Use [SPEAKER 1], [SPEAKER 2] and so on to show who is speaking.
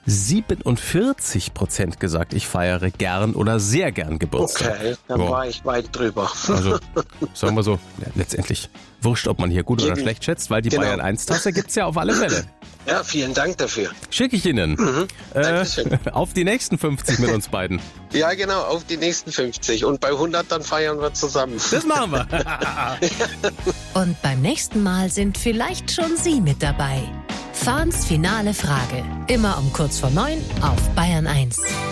[SPEAKER 1] 47% gesagt, ich feiere gern oder sehr gern Geburtstag.
[SPEAKER 2] Okay, dann war ich weit drüber.
[SPEAKER 1] Also, sagen wir so, ja, letztendlich wurscht, ob man hier gut oder schlecht schätzt, weil die Bayern 1-Tasse gibt's ja auf alle Fälle.
[SPEAKER 2] Ja, vielen Dank dafür.
[SPEAKER 1] Schicke ich Ihnen.
[SPEAKER 2] Dankeschön.
[SPEAKER 1] Auf die nächsten 50 mit uns beiden.
[SPEAKER 2] Ja, genau, auf die nächsten 50. Und bei 100 dann feiern wir zusammen.
[SPEAKER 1] Das machen wir.
[SPEAKER 3] Und beim nächsten Mal sind vielleicht schon Sie mit dabei. Fahns finale Frage. Immer um kurz vor 9 auf Bayern 1.